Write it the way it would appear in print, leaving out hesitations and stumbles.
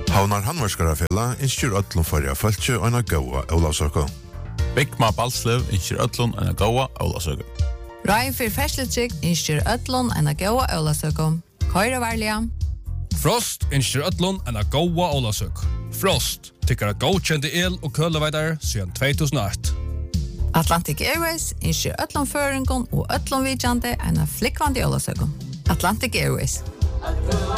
Havnar Handverkskarafella innskjer öllum fyrir fölkje og en gåa Ólavsøku. Bygma Balslev innskjer öllum en gåa Ólavsøku. Ryan fyrir ferdsletrygg innskjer öllum en gåa Ólavsøku. Køyre varliga. Frost innskjer öllum en gåa Ólavsøku. Frost tykkara godkjente el- og køleveidar siden 2008. Atlantic Airways innskjer öllum føringon og öllum vidjande en flikkvandi Ólavsøku. Atlantic Airways.